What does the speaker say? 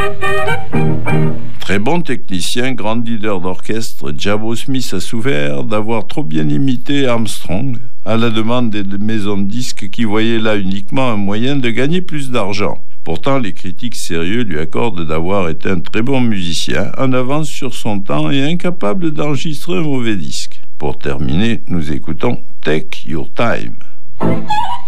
Très bon technicien, grand leader d'orchestre, Jabo Smith a souffert d'avoir trop bien imité Armstrong à la demande des maisons de disques qui voyaient là uniquement un moyen de gagner plus d'argent. Pourtant, les critiques sérieux lui accordent d'avoir été un très bon musicien, en avance sur son temps et incapable d'enregistrer un mauvais disque. Pour terminer, nous écoutons Take Your Time.